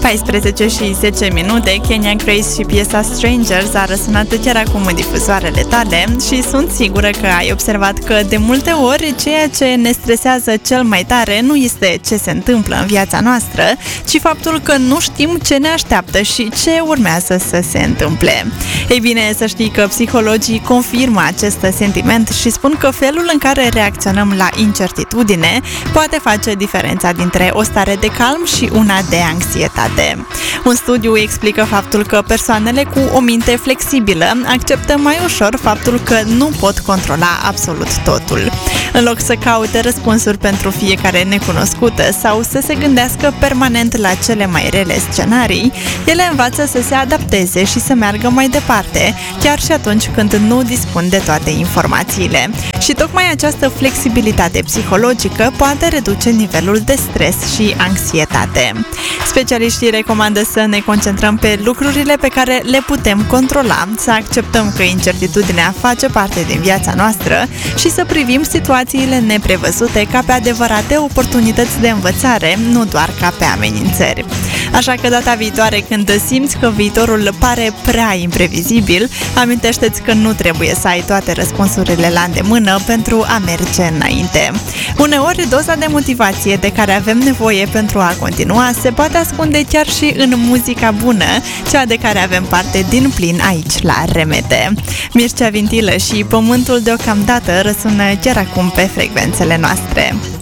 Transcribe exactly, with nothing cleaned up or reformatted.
paisprezece și zece minute, Kenya Grace și piesa Strangers a răsunat chiar acum în difuzoarele tale și sunt sigură că ai observat că de multe ori ceea ce ne stresează cel mai tare nu este ce se întâmplă în viața noastră, ci faptul că nu știm ce ne așteaptă și ce urmează să se întâmple. Ei bine, să știi că psihologii confirmă acest sentiment și spun că felul în care reacționăm la incertitudine poate face diferența dintre o stare de calm și una de anxietate. Un studiu explică faptul că persoanele cu o minte flexibilă acceptă mai ușor faptul că nu pot controla absolut totul. În loc să caute răspunsuri pentru fiecare necunoscută sau să se gândească permanent la cele mai rele scenarii, ele învață să se adapteze și să meargă mai departe, chiar și atunci când nu dispun de toate informațiile. Și tocmai această flexibilitate psihologică poate reduce nivelul de stres și anxietate. Specialiștii recomandă să ne concentrăm pe lucrurile pe care le putem controla, să acceptăm că incertitudinea face parte din viața noastră și să privim situațiile neprevăzute ca pe adevărate oportunități de învățare, nu doar ca pe amenințări. Așa că data viitoare, când simți că viitorul pare prea imprevizibil, amintește-ți că nu trebuie să ai toate răspunsurile la îndemână pentru a merge înainte. Uneori, doza de motivație de care avem nevoie pentru a continua se poate ascunde chiar și în muzica bună, cea de care avem parte din plin aici la Remete. Mircea Vintilă și Pământul deocamdată răsună chiar acum pe frecvențele noastre.